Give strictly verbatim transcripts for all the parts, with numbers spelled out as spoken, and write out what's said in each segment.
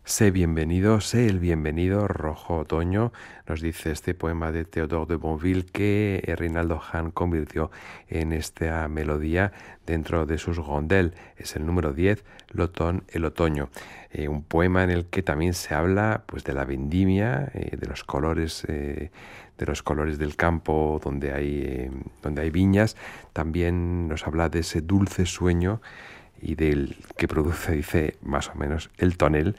Sé bienvenido, sé el bienvenido, rojo otoño, nos dice este poema de Théodore de Bonville que Reinaldo Hahn convirtió en esta melodía dentro de sus rondelles. Es el número diez, L'automne, el otoño. Eh, un poema en el que también se habla pues, de la vendimia, eh, de los colores, eh, de los colores del campo donde hay, eh, donde hay viñas. También nos habla de ese dulce sueño y del que produce, dice, más o menos el tonel.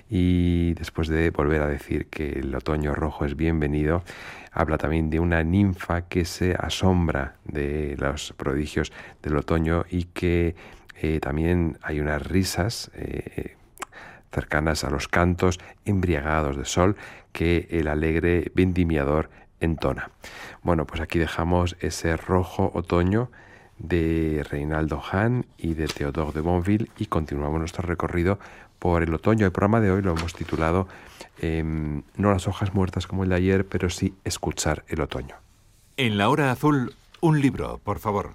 Y después de volver a decir que el otoño rojo es bienvenido, habla también de una ninfa que se asombra de los prodigios del otoño y que eh, también hay unas risas eh, cercanas a los cantos embriagados de sol que el alegre vendimiador entona. Bueno, pues aquí dejamos ese rojo otoño de Reinaldo Hahn y de Théodore de Bonville y continuamos nuestro recorrido por el otoño. El programa de hoy lo hemos titulado eh, no las hojas muertas como el de ayer, pero sí escuchar el otoño. En la hora azul, un libro, por favor.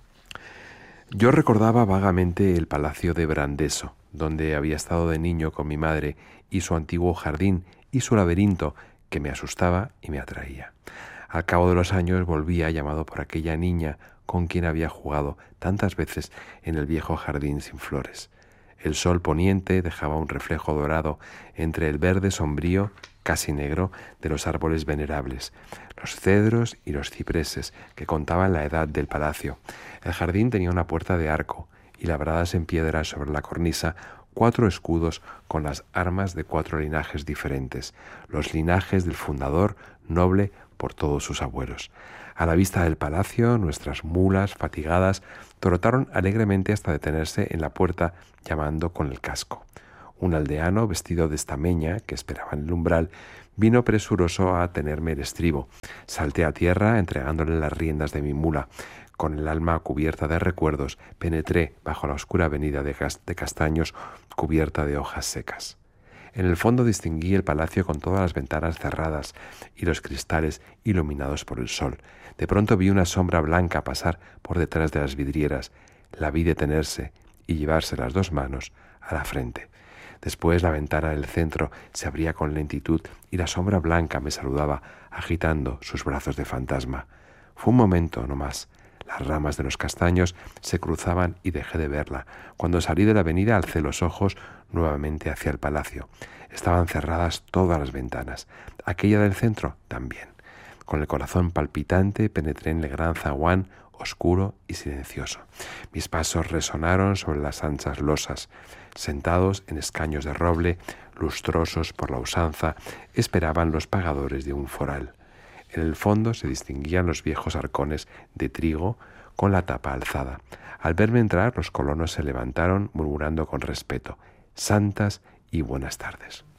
Yo recordaba vagamente el palacio de Brandeso, donde había estado de niño con mi madre, y su antiguo jardín y su laberinto, que me asustaba y me atraía. Al cabo de los años volvía llamado por aquella niña con quien había jugado tantas veces en el viejo jardín sin flores. El sol poniente dejaba un reflejo dorado entre el verde sombrío, casi negro, de los árboles venerables, los cedros y los cipreses que contaban la edad del palacio. El jardín tenía una puerta de arco y labradas en piedra sobre la cornisa cuatro escudos con las armas de cuatro linajes diferentes, los linajes del fundador, noble por todos sus abuelos. A la vista del palacio, nuestras mulas, fatigadas, trotaron alegremente hasta detenerse en la puerta, llamando con el casco. Un aldeano, vestido de estameña, que esperaba en el umbral, vino presuroso a tenerme el estribo. Salté a tierra, entregándole las riendas de mi mula. Con el alma cubierta de recuerdos, penetré bajo la oscura avenida de, de castaños cubierta de hojas secas. En el fondo distinguí el palacio con todas las ventanas cerradas y los cristales iluminados por el sol. De pronto vi una sombra blanca pasar por detrás de las vidrieras. La vi detenerse y llevarse las dos manos a la frente. Después la ventana del centro se abría con lentitud y la sombra blanca me saludaba, agitando sus brazos de fantasma. Fue un momento no más. Las ramas de los castaños se cruzaban y dejé de verla. Cuando salí de la avenida alcé los ojos nuevamente hacia el palacio. Estaban cerradas todas las ventanas. Aquella del centro también. Con el corazón palpitante penetré en el gran zaguán oscuro y silencioso. Mis pasos resonaron sobre las anchas losas. Sentados en escaños de roble, lustrosos por la usanza, esperaban los pagadores de un foral. En el fondo se distinguían los viejos arcones de trigo con la tapa alzada. Al verme entrar, los colonos se levantaron murmurando con respeto: «Santas y buenas tardes».